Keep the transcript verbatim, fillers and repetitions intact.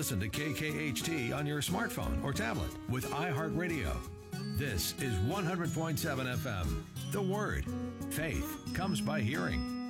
listen to K K H T on your smartphone or tablet with iHeartRadio. This is one hundred point seven F M. The Word. Faith comes by hearing.